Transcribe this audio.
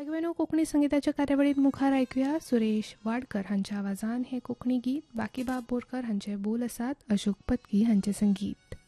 अगवेनो कोंकणी संगीताच्या कार्यावळीत मुखार ऐकूया सुरेश वाडकर हांच्या आवाजान हे कोंकणी गीत. बाकीबाब बोरकर हांचे बोल आसात, अशोक पत्की हांचे संगीत.